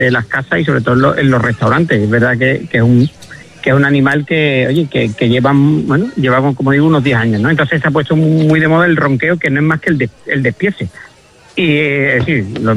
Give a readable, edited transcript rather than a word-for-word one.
las casas y sobre todo en los restaurantes. Es verdad que es un animal que, oye, que llevamos, como digo, unos 10 años, ¿no? Entonces se ha puesto muy de moda el ronqueo, que no es más que el despiece. Y es decir, lo